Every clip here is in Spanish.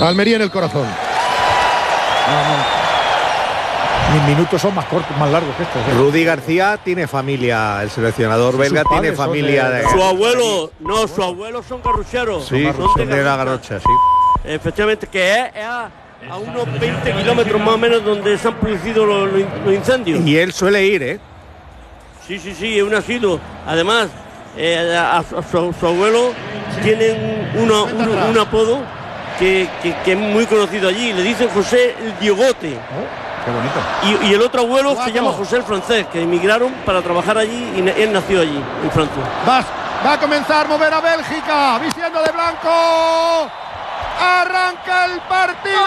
Almería en el corazón. Mis minutos son más cortos, más largos que estos. Rudi García tiene familia, el seleccionador belga tiene familia de... Su abuelo son garrucheros. Sí, son de la Garrocha, sí. Efectivamente, que es a unos 20 kilómetros más o menos donde se han producido los incendios. Y él suele ir, ¿eh? Sí, es un asiduo. Además, a su abuelo tienen un apodo que es muy conocido allí. Le dicen José el Diogote. Qué bonito. Y el otro abuelo se llama José el Francés, que emigraron para trabajar allí y él nació allí, en Francia. Va a comenzar a mover a Bélgica, vistiendo de blanco. Arranca el partido.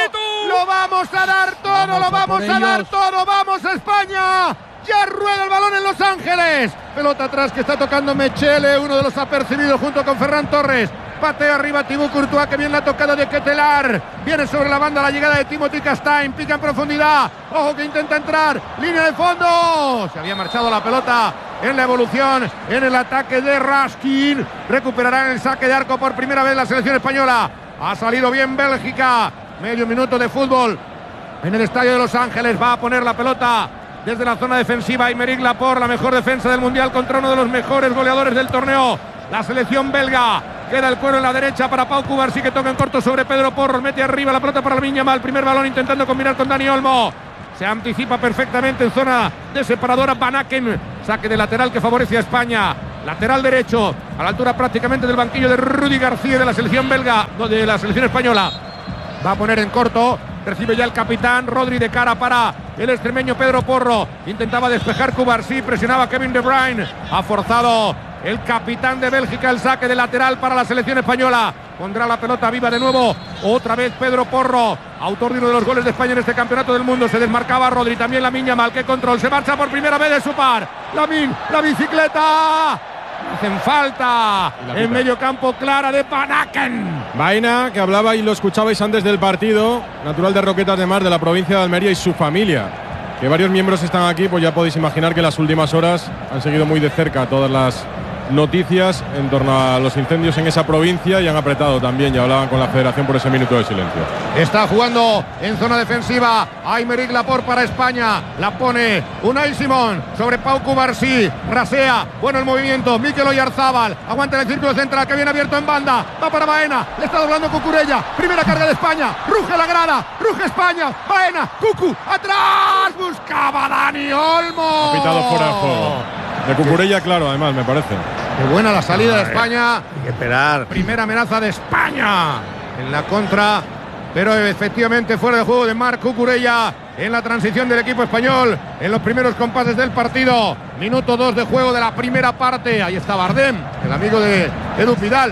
Lo vamos a dar todo, lo vamos a dar todo. Vamos a España. Ya rueda el balón en Los Ángeles. Pelota atrás que está tocando Mechele, uno de los apercibidos junto con Ferran Torres. Patea arriba Thibaut Courtois, que bien la tocada de Ketelaar. Viene sobre la banda la llegada de Timothy Castaing. Pica en profundidad. Ojo que intenta entrar. Línea de fondo. Se había marchado la pelota en la evolución, en el ataque de Raskin. Recuperará el saque de arco por primera vez la selección española. Ha salido bien Bélgica. Medio minuto de fútbol en el estadio de Los Ángeles. Va a poner la pelota desde la zona defensiva Aymeric Laporte, la mejor defensa del Mundial contra uno de los mejores goleadores del torneo. La selección belga. Queda el cuero en la derecha para Pau Cubarsí, que toca en corto sobre Pedro Porro. Mete arriba la pelota para Lamine Yamal. Primer balón intentando combinar con Dani Olmo. Se anticipa perfectamente en zona de separadora Van Aken. Saque de lateral que favorece a España. Lateral derecho, a la altura prácticamente del banquillo de Rudi García de la selección belga, de la selección española. Va a poner en corto. Recibe ya el capitán Rodri de cara para el extremeño Pedro Porro. Intentaba despejar Cubarsí, presionaba Kevin De Bruyne. Ha forzado el capitán de Bélgica el saque de lateral para la selección española. Pondrá la pelota viva de nuevo. Otra vez Pedro Porro, autor de uno de los goles de España en este campeonato del mundo. Se desmarcaba Rodri, también Lamine Yamal. Qué control, se marcha por primera vez de su par. Lamine, la bicicleta. Hacen falta en medio campo clara de Van Aken. Baena, que hablaba y lo escuchabais antes del partido, natural de Roquetas de Mar, de la provincia de Almería, y su familia, que varios miembros están aquí, pues ya podéis imaginar que en las últimas horas han seguido muy de cerca todas las noticias en torno a los incendios en esa provincia y han apretado también, ya hablaban con la federación por ese minuto de silencio. Está jugando en zona defensiva Aymeric Laporte para España. La pone Unai Simón sobre Pau Cubarsí. Rasea, bueno el movimiento. Mikel Oyarzábal aguanta en el círculo central, que viene abierto en banda. Va para Baena, le está doblando Cucurella. Primera carga de España, ruge la grada, ruge España. Baena, Cucu, atrás, buscaba Dani Olmo. Ha pitado fuera de juego. De Cucurella, claro, además, me parece. Qué buena la salida de España. Hay que esperar. Primera amenaza de España en la contra, pero efectivamente fuera de juego de Marc Cucurella en la transición del equipo español en los primeros compases del partido. Minuto 2 de juego de la primera parte. Ahí está Bardem, el amigo de Edu Vidal,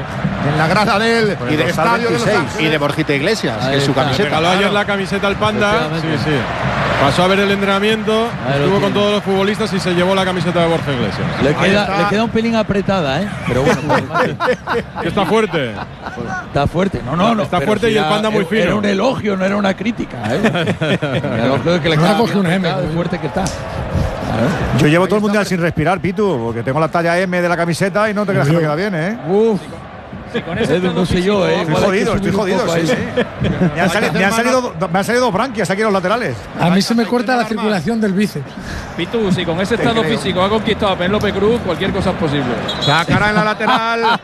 en la grada del estadio de Los Ángeles. Y de Borjita Iglesias, que es su camiseta. Regaló ayer la camiseta al Panda. Sí. Pasó a ver el entrenamiento, estuvo con todos los futbolistas y se llevó la camiseta de Borja Iglesias. Le queda un pelín apretada, pero bueno. Que está fuerte. Está fuerte, no. Está fuerte y el Panda muy fino. Era un elogio, no era una crítica. Un elogio de que le queda fuerte que está. Yo llevo todo el mundial sin respirar, Pitu, porque tengo la talla M de la camiseta y no te creas que me queda bien, ¿eh? Uf. No sé yo, Estoy jodido, sí. Me han salido dos branquias aquí en los laterales. A mí se me corta la circulación del bíceps. Pitu, si con ese estado físico ha conquistado a Penélope Cruz, cualquier cosa es posible. Sacará en la lateral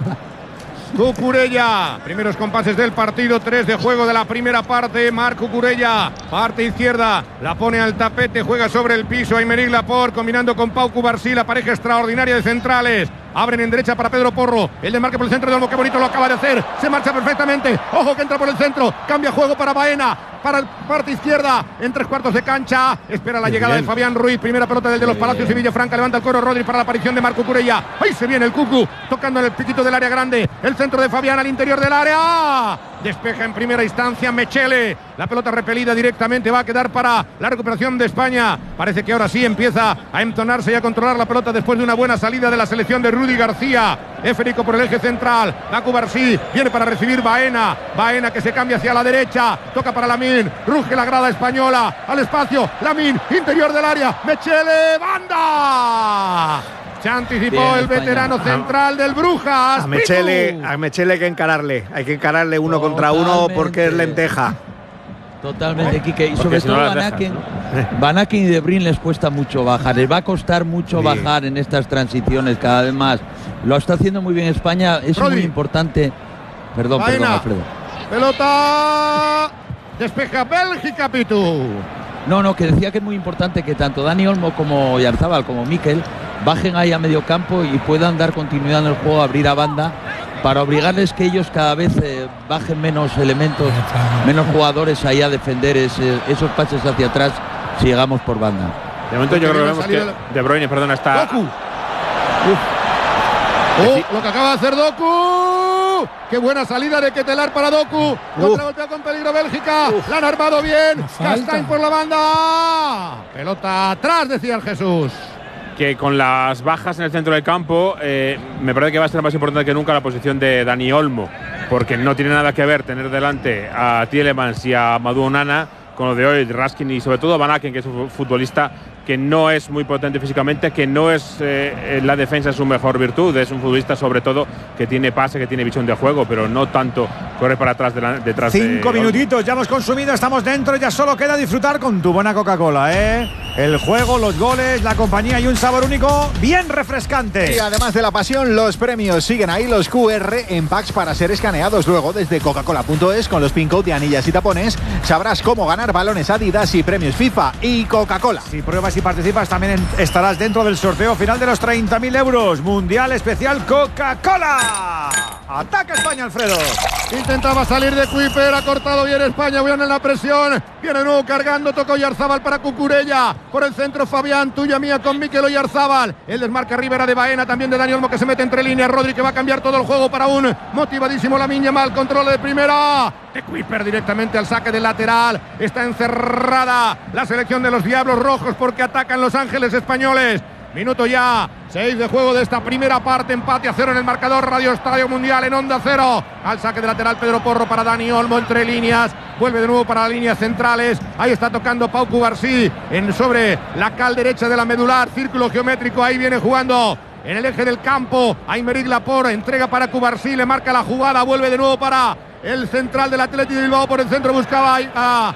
Cucurella. Primeros compases del partido, 3 de juego de la primera parte. Marc Cucurella, parte izquierda, la pone al tapete, juega sobre el piso Aymeric Laporte, combinando con Pau Cubarsí, la pareja extraordinaria de centrales. Abren en derecha para Pedro Porro. El desmarque por el centro de Olmo, qué bonito lo acaba de hacer. Se marcha perfectamente. Ojo que entra por el centro. Cambia juego para Baena. Para la parte izquierda, en 3/4 de cancha. Espera la llegada de Fabián Ruiz. Primera pelota del de los Palacios y Villafranca. Levanta el coro Rodri para la aparición de Marc Cucurella. Ahí se viene el Cucu, tocando en el piquito del área grande. El centro de Fabián al interior del área. Despeja en primera instancia Mechele. La pelota repelida directamente va a quedar para la recuperación de España. Parece que ahora sí empieza a entonarse y a controlar la pelota después de una buena salida de la selección de Rudi García. Federico por el eje central. Va Cubarsí, viene para recibir Baena. Baena que se cambia hacia la derecha. Toca para Lamine. Ruge la grada española. Al espacio. Lamine, interior del área. Mechele, banda. Se anticipó el veterano central del Brujas. A Mechele hay que encararle. Hay que encararle uno contra uno porque es lenteja. Totalmente, Quique. Y sobre todo Van Aken y De Bruyne les cuesta mucho bajar. Les va a costar mucho bajar en estas transiciones cada vez más. Lo está haciendo muy bien España. Es muy importante. Perdón, Alfredo. Pelota. Despeja Bélgica, Pitu. No, que decía que es muy importante que tanto Dani Olmo como Oyarzábal como Mikel bajen ahí a medio campo y puedan dar continuidad en el juego, abrir a banda, para obligarles que ellos cada vez bajen menos elementos, menos jugadores ahí a defender esos pases hacia atrás si llegamos por banda. De momento yo creo que vemos que De Bruyne, está... Doku. Lo que acaba de hacer Doku. Qué buena salida de Ketelar para Doku. Contragolpea con peligro Bélgica. La han armado bien. Castañ por la banda. Pelota atrás, decía el Jesús. Que con las bajas en el centro del campo, me parece que va a ser más importante que nunca la posición de Dani Olmo, porque no tiene nada que ver tener delante a Tielemans y a Madou Onana con lo de hoy, Raskin y sobre todo Van Aken, que es un futbolista que no es muy potente físicamente, que no es la defensa su mejor virtud, es un futbolista sobre todo que tiene pase, que tiene visión de juego, pero no tanto corre para atrás detrás. 5 minutitos, ya hemos consumido, estamos dentro, ya solo queda disfrutar con tu buena Coca-Cola, el juego, los goles, la compañía y un sabor único bien refrescante. Y además de la pasión, los premios siguen ahí, los QR en packs para ser escaneados. Luego desde coca-cola.es con los pin code de anillas y tapones sabrás cómo ganar balones Adidas y premios FIFA y Coca-Cola. Si pruebas y participas, también estarás dentro del sorteo final de los 30.000 euros. Mundial especial Coca-Cola. Ataca España, Alfredo. Intentaba salir de Kuiper, ha cortado bien España, bien en la presión. Viene de nuevo cargando, toca Oyarzábal para Cucurella. Por el centro Fabián, tuya mía con Mikel Oyarzábal. El desmarque Rivera de Baena, también de Dani Olmo que se mete entre líneas. Rodri que va a cambiar todo el juego para un motivadísimo Lamine Yamal. Control de primera. De Kuiper directamente al saque del lateral. Está encerrada la selección de los Diablos Rojos porque atacan Los Ángeles españoles. Minuto ya, 6 de juego de esta primera parte, empate a 0 en el marcador. Radio Estadio Mundial en Onda Cero. Al saque de lateral Pedro Porro para Dani Olmo entre líneas. Vuelve de nuevo para las líneas centrales. Ahí está tocando Pau Cubarsí sobre la cal derecha de la medular. Círculo geométrico, ahí viene jugando en el eje del campo. Aymeric Laporte entrega para Cubarsí, le marca la jugada. Vuelve de nuevo para el central del Athletic de Bilbao por el centro, buscaba a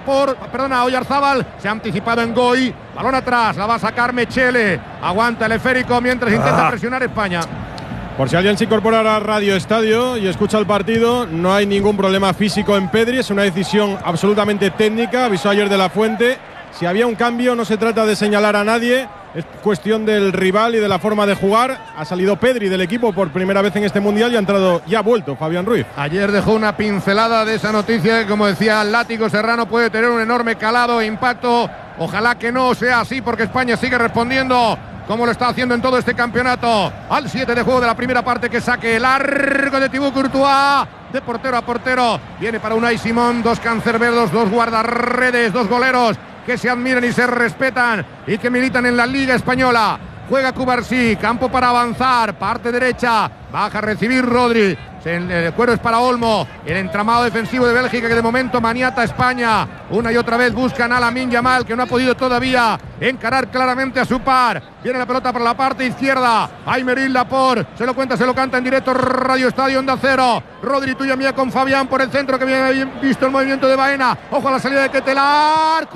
Oyarzábal, se ha anticipado en Goi, balón atrás, la va a sacar Mechele, aguanta el esférico mientras intenta presionar España. Por si alguien se incorpora a Radio Estadio y escucha el partido, no hay ningún problema físico en Pedri, es una decisión absolutamente técnica, avisó ayer de la Fuente. Si había un cambio, no se trata de señalar a nadie, es cuestión del rival y de la forma de jugar. Ha salido Pedri del equipo por primera vez en este Mundial y ha vuelto Fabián Ruiz. Ayer dejó una pincelada de esa noticia que, como decía el látigo Serrano, puede tener un enorme calado e impacto. Ojalá que no sea así porque España sigue respondiendo como lo está haciendo en todo este campeonato. Al 7 de juego de la primera parte, que saque largo de Thibaut Courtois. De portero a portero. Viene para Unai Simón, dos cancerberos, dos guardarredes, dos goleros que se admiran y se respetan y que militan en la Liga Española. Juega Cubarsí, campo para avanzar, parte derecha, baja a recibir Rodri. El cuero es para Olmo, el entramado defensivo de Bélgica que de momento maniata a España. Una y otra vez buscan a Lamine Yamal, que no ha podido todavía encarar claramente a su par. Viene la pelota por la parte izquierda. Aymeric Laporte, se lo cuenta, se lo canta en directo Radio Estadio Onda Cero. Rodri, tuya mía con Fabián por el centro, que viene visto el movimiento de Baena. Ojo a la salida de Ketelar.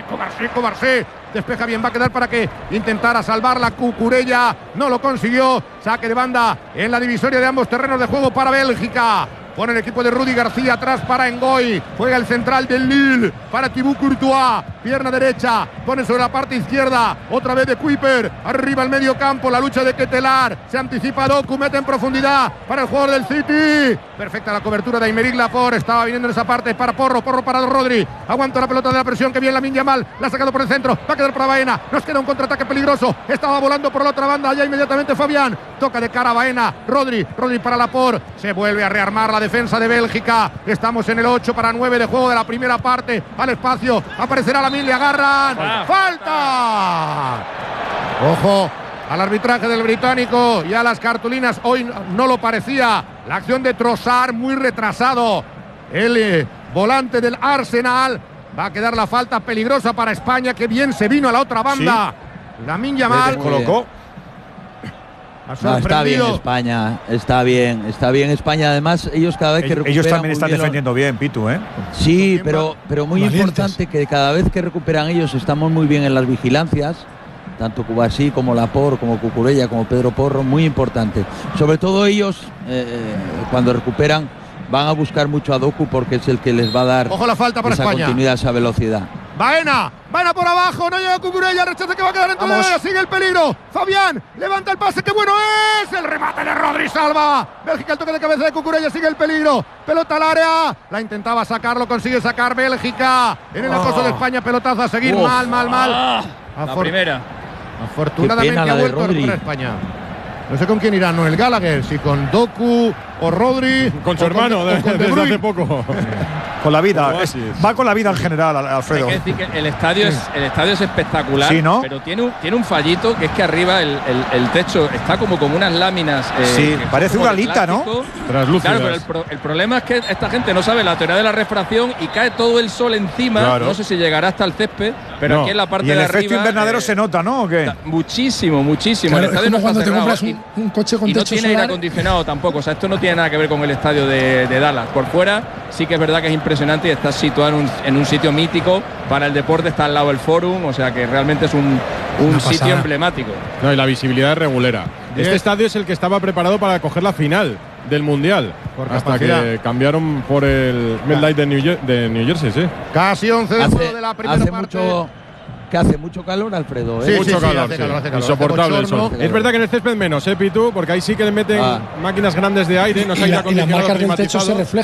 Cubarsí. Despeja bien, va a quedar para que intentara salvar la Cucurella. No lo consiguió. Saque de banda en la divisoria de ambos terrenos de juego para Bélgica. Pone el equipo de Rudy García atrás para Ngoy. Juega el central del Lille para Thibaut Courtois. Pierna derecha. Pone sobre la parte izquierda. Otra vez de Kuiper. Arriba al medio campo. La lucha de Ketelar. Se anticipa Doku. Mete en profundidad para el jugador del City. Perfecta la cobertura de Aymeric Laporte. Estaba viniendo en esa parte para Porro para Rodri. Aguanta la pelota de la presión que viene Lamine Yamal. La ha sacado por el centro. Va a quedar para Baena. Nos queda un contraataque peligroso. Estaba volando por la otra banda. Allá inmediatamente Fabián. Toca de cara a Baena. Rodri para Laporte. Se vuelve a rearmar la defensa de Bélgica. Estamos en el 8-9 de juego de la primera parte. Al espacio aparecerá Lamine, le agarran. ¡Falta! Ojo al arbitraje del británico y a las cartulinas. Hoy no lo parecía. La acción de Trossard, muy retrasado. El volante del Arsenal. Va a quedar la falta peligrosa para España, que bien se vino a la otra banda. Sí. Lamine Yamal colocó. No, está bien España, está bien España. Además, ellos cada vez que recuperan. Ellos también están defendiendo bien, Pitu, ¿eh? Sí, pero muy importante que cada vez que recuperan ellos estamos muy bien en las vigilancias. Tanto Cubasí como Laporte, como Cucurella, como Pedro Porro, muy importante. Sobre todo ellos, cuando recuperan, van a buscar mucho a Doku porque es el que les va a dar Ojo la falta para esa España. Continuidad, esa velocidad. Baena por abajo, no llega Cucurella, rechaza que va a quedar dentro de la área, sigue el peligro. Fabián levanta el pase, qué bueno es, el remate de Rodri, salva. Bélgica, el toque de cabeza de Cucurella, sigue el peligro. Pelota al área, la intentaba sacar, lo consigue sacar Bélgica. En el acoso de España, pelotazo a seguir, mal. La primera. Afortunadamente ha vuelto a recuperar España. No sé con quién irá Noel Gallagher, si con Doku o Rodri. Con su hermano desde hace poco. Con la vida. Va con la vida en general, Alfredo. Hay que decir que el estadio es espectacular, sí, ¿no? pero tiene un fallito, que es que arriba el techo está como con unas láminas. Sí, parece una alita, ¿no? Claro, pero el problema es que esta gente no sabe la teoría de la refracción y cae todo el sol encima. Claro. No sé si llegará hasta el césped, pero aquí en la parte de arriba. Y el efecto invernadero se nota, ¿no? ¿O qué? Muchísimo. Claro, el estadio no está cerrado. Un coche con y no techo tiene solar. aire acondicionado tampoco. O sea, esto no tiene nada que ver con el estadio de Dallas. Por fuera sí que es verdad que es impresionante y está situado en un sitio mítico para el deporte. Está al lado del Forum, o sea que realmente es un sitio emblemático. No, y la visibilidad es regulera. Este estadio es el que estaba preparado para coger la final del Mundial, hasta que cambiaron por el MetLife de New Jersey, sí. Casi 11 de la primera parte. Hace mucho calor, Alfredo. Sí, mucho calor, hace calor. Insoportable el sol. Es verdad que en el césped menos, Pitu, porque ahí sí que le meten máquinas grandes de aire, no se ha y las marcas del techo se reflejan.